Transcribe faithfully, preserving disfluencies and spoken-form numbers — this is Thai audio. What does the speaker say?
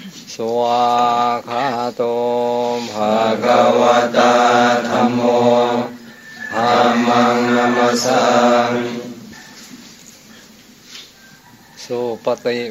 สวากขาโตภะภะคะคะวะตาธัมโมธัมมังนัมสสามิสุปฏิ